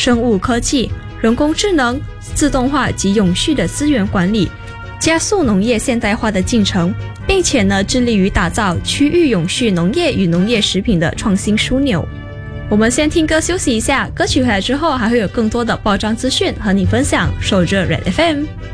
生物科技、人工智能、自动化及永续的资源管理，加速农业现代化的进程，并且呢，致力于打造区域永续农业与农业食品的创新枢纽。我们先听歌休息一下，歌曲回来之后还会有更多的报章资讯和你分享，守着 Red FM。